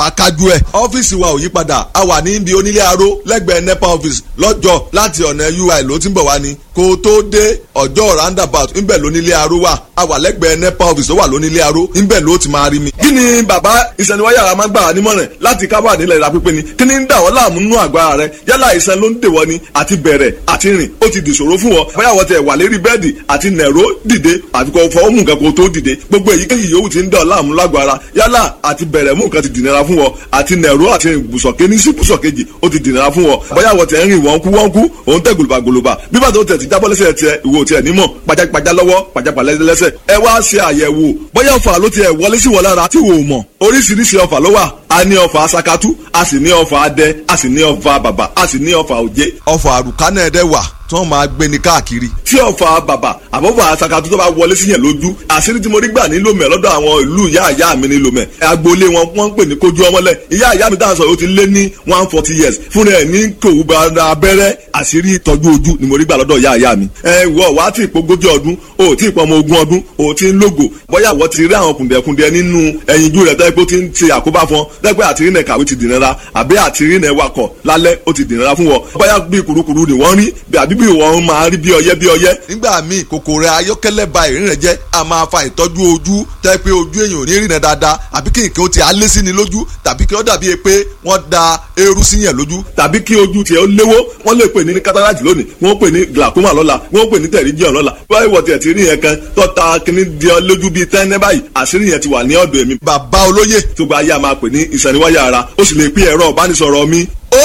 akájú ẹ̀. ọ́fíìsì wa ò yí padà a wà ní ibi onílé aró lẹ́gbẹ̀ẹ́ nepa office lọ́jọ́ láti ọ̀nà ui ló ti ń bọ̀ wá ni kó o tó dé ọjọ́ roundabout ńbẹ̀ lónílé aró wà a wà lẹ́gbẹ̀ẹ́ nepa office tó wà lónílé aró ńbẹ̀ ló ti máa rí mi. kí ni bàbá ìsẹ̀niwáyà máa ń gbà wá nímọ̀ràn láti kábà nílẹ̀ ìlà pípé ni kí ni ń dà wọ́n láàmú nínú àgbára rẹ yálà ìsẹ̀ ló ń dè wọ́n ni àti bẹ̀rẹ̀ àti rìn ó ti dìṣòro fún wọn bóyá wọ́n tẹ̀ wà lérí bẹ́ẹ̀dì àti nẹ̀ró dìde àti kò fọwọ́ mú nǹkan kó tó dìde gbogbo èyíkéyìí yòówù ti ń dà ọ́ láàmú lágbára yálà àti bẹ̀rẹ̀ mú nǹkan ti dìnnira fún wọn àti nẹ̀ró àti ibùsọ̀ kéní sí ibùsọ̀ kejì ó ti dìnnira fún wọn bóyá wọ́n tẹ̀ ń rìn wọ́n kú òun tẹ̀ gòlòbàgòlòbà bí bàtà ó tẹ̀ ti jábọ́ lẹ́sẹ̀ tiẹ̀ ìwò tiẹ̀ nímọ̀ pajápajá lọ́wọ́ pajápalẹ́ lẹ́sẹ̀ ẹ wá ṣe àyẹ̀wò bóyá ọ̀fà ló tiẹ̀ wọlé sí wọn lára tí wò ó mọ̀ oríṣiríṣi ọ̀fà ló wà a ní ọ̀fà sakatu a sì ní ọ̀fà adẹ a sì ní ọ̀fà bàbà a sì ní ọ̀fà òjé. ọ̀fà àrùkánà ẹ̀dẹ̀ wà tí wọ́n máa gbé ní káàkiri. tí ọ̀fà bàbà àbọ̀fà sakatu tó bá wọlé sí yẹn lójú àṣírí tí mo rí gbà ní Lomé lọ́dọ̀ àwọn ìlú ìyá mi ní Lomé agboolé wọn wọ́n ń pè ní kojú ọmọlẹ̀ ìyá mi táwọn sọ yóò ti lé ní 140 years fúnra ẹ̀ ní kòwú bá abẹ́rẹ́ àṣírí ìtọ́jú ojú ni mo rí gbà lọ́dọ̀ ìyá mi. ẹ wọ wá tí ìpogójì ọdún o tí ìpọmọ ogún ọdún o tí ń lógo bóyá wọ́n ti rí àwọn kùndẹ̀kùndẹ̀ nínú ẹyinjú rẹ̀ tẹ́ pé ó ti ń ṣe àkóbá fún ọ tẹ́ àtìrí nẹ̀ kàwé ti dìnnira àbí àtìrí nẹ̀ wakọ̀ lálẹ́ ó ti dìnnira fún wọn bóyá bí kurukuru ni wọ́n rí àbí bí wọ́n máa rí bí ọyẹ́. nígbà míì kòkòrò ayọ́kẹ́lẹ́ ba ìrìn rẹ̀ jẹ́ a máa fa ìtọ́jú ojú tẹ́ pé ojú èèyàn ò ní rìnà dáadáa àbí kí nǹkan ó ti alé sí ni lójú tàbí kí ó dàbí pé wọ́n da eérú sí yẹn lójú tàbí kí ojú tiẹ̀ ó léwó wọ́n lè pè ní cataract lónìí wọ́n pè ní glaucoma lọ́la wọ́n pè ní pterygium lọ́la báyìí wọ́n tiẹ̀ ti rí yẹn kan tọ́ta kíní di ọ lójú bíi tẹ́ńẹ́ báyìí àṣírí yẹn ti wà ní ọ̀dọ̀ èmi. bàbá olóyè tó gba ayé a máa pè ní ìsẹ̀niwáyà ara ó sì lè pín ẹ̀rọ ìbánisọ̀rọ̀ mi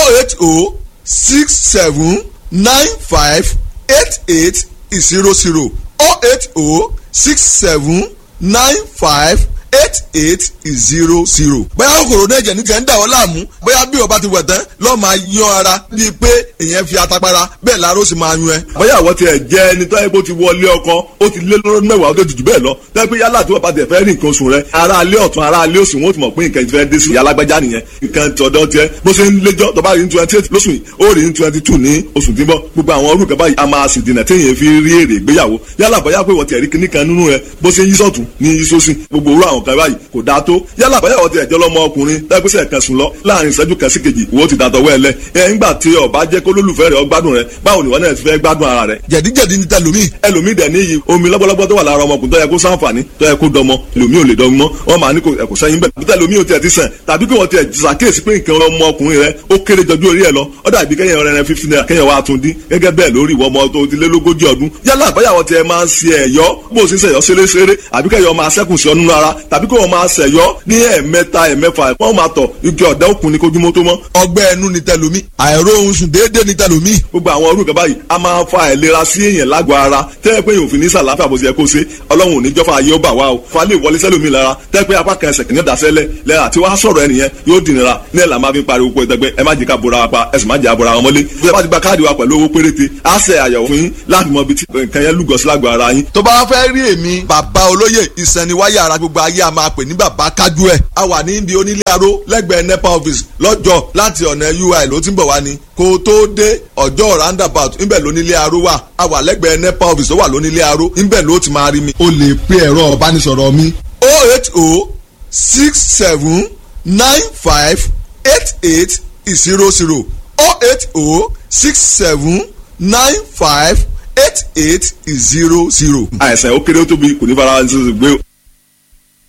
08067958800 08067958800. bóyá kòkòrò náà jẹ̀ ní tẹ̀ ń dà wọ́n láàmú bóyá bí o bá ti wẹ̀ tán lọ́ọ́ máa yan ara bíi pé èèyàn fi atapara bẹ́ẹ̀ láró sì máa yún ẹ. bóyá àwọn tiẹ̀ jẹ́ ẹni tó yẹ kó ti wọlé ọkọ ó ti lé lọ́dún mẹ́wàá ó tó jù bẹ́ẹ̀ lọ tẹ́ pé yálà tí wọ́n bá tẹ̀ fẹ́ rí nǹkan oṣù rẹ ara alẹ́ ọ̀tún ara alẹ́ òsì wọn ó ti mọ̀ pé nǹkan ìfẹ́ dé sí alágbájá nìyẹn nǹkan tọ̀dọ̀ tiẹ̀ bó ṣe ń léjọ́ tó bá rí ní 28 lóṣù yìí ó rí ní 22 ní oṣù tí ń bọ̀ gbogbo àwọn orúkọ báyìí a máa sì dènà téèyàn fi rí èrè ìgbéyàwó yálà bóyá pé wọ́n ti ẹ̀rí kíní kan nínú rẹ bó ṣe ń yí sọ̀tún ní yí sósì gbogbo orú àwọn kan báyìí kò dáa tó yálà bóyá wọ́n ti ẹ̀jọ́ lọ́mọ ọkùnrin tẹ́gbẹ́sẹ̀ kan sùn lọ láàrin ìṣẹ́jú kan sí kejì ìwọ ti dàtọ̀ wẹ́ẹ̀lẹ́ ńgbà tí ọba jẹ́ kó lólùfẹ́ rẹ̀ ọgbádùn rẹ̀ báwo ni wọ́n náà ti fẹ́ gbádùn ara rẹ̀. jẹ̀díjẹ̀dí ni tẹlomi. ẹlòmíì dẹ̀ níyì omi lọ́gbọ́lọ́gbọ́ tó wà lára ọmọkùnrin tó yẹ kó ṣàǹfààní tó yẹ kó dọmọ ẹlòmíì ò lè dọmọ wọ́n máa ní kò sẹ́yìn bẹ́ẹ̀ bí tẹlomi ò tiẹ̀ ti sàn tàbí kí wọ́n tiẹ̀ ṣàkíyèsí pé nǹkan ọmọkùnrin rẹ̀ ó kéré jọjú orí ẹ̀ lọ ó dàbí kẹ́yìn ọ̀rẹ́ rẹ̀ 50 naira kẹ́yìn wa tún dín gẹ́gẹ́ bẹ́ẹ̀ lórí ìwọ ọmọ tó ti lé lógójì ọdún yálà báyàwó tiẹ̀ máa ń ṣe ẹ̀yọ́ bó o sì ń ṣẹ̀yọ́ ṣeréṣeré àbí kẹ́yọ̀ máa ṣẹ́kùn sí ọ nínú ara tàbí kí wọ́n máa ṣẹ̀yọ́ ní ẹ̀ẹ̀mẹ́ta ẹ̀ẹ̀mẹ́fà wọ́n máa tọ̀ igi ọ̀dà òkun ní kójúmọ́ tó mọ́. ọgbẹ́ ẹnu ni tẹlomi àìró ohun sùn déédéé ni tẹlomi. gbogbo àwọn orúkọ báyìí a máa fa àìlera sí èèyàn lágọ̀ọ́ ara tẹ́ pé èèyàn ò fi ní sàlàáfíà bó ṣe yẹ kó ṣe ọlọ́run ò ní jọ́fà ayé ó bà wá o fa lè wọlé sẹ́lómi lára tẹ́ pé apá kan ẹsẹ̀ kìíní dasẹ́lẹ̀ lẹ́yìn àti wàá sọ̀rọ̀ ẹnìyẹn yóò dìnnira ní ẹ̀ là máa fi pariwo pé ẹgbẹ́ ẹ má jẹ́ ká bora wa pa ẹ sì má jẹ́ àbora wọn mọ́lé bí ẹ bá ti gba káàdì wa pẹ̀lú owó péréte á ṣe àyẹ̀wò fún yín láti mọ ibi tí nǹkan yẹn lúgọ sí lágọ̀ọ́ ara yín. tó bá fẹ́ rí èmi bàbá olóyè ìsẹ̀niwáyà ara gbogbo ayé a máa pè ní bàbá kájú ẹ̀ a wà ní ibi onílé aró lẹ́gbẹ̀ẹ́ nepa office lọ́jọ́ láti ọ̀nà ui ló ti ń bọ̀ wá ni kó o tó dé ọjọ́ roundabout ńbẹ̀ lónílé aró wà a wà lẹ́gbẹ̀ẹ́ nepa office ó wà lónílé aró ńbẹ̀ ló ti máa rí mi. o lè pe ẹ̀rọ ìbánisọ̀rọ̀ mi 08067958800 08067958800. àìsàn ó kéré ó tóbi kò ní fara ṣe gbé